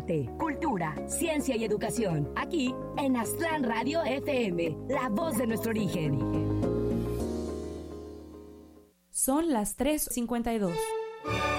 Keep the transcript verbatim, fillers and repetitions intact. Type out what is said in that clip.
arte, cultura, ciencia y educación. Aquí en Aztlán Radio F M, la voz de nuestro origen. Son las tres cincuenta y dos.